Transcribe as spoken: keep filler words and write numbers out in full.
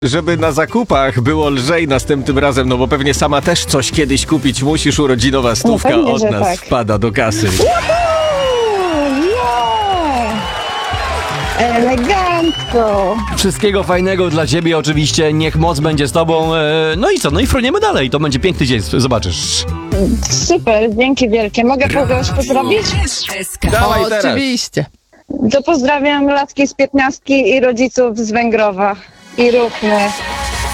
Żeby na zakupach było lżej następnym razem, no bo pewnie sama też coś kiedyś kupić musisz, urodzinowa stówka No pewnie, od że nas tak. wpada do kasy. Elegancko. Wszystkiego fajnego dla ciebie oczywiście, niech moc będzie z tobą. E, no i co, no i fruniemy dalej, to będzie piękny dzień, zobaczysz. Super, dzięki wielkie. Mogę kogoś pozdrowić? Dawaj teraz. Oczywiście. To pozdrawiam latki z piętnastki i rodziców z Węgrowa. I róbmy.